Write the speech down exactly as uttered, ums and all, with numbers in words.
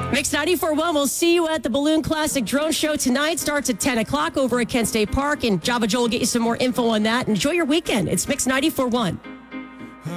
Mix ninety-four point one, we'll see you at the Balloon Classic Drone Show tonight. Starts at ten o'clock over at Kent State Park. And Java Joel will get you some more info on that. Enjoy your weekend. It's Mix ninety-four point one.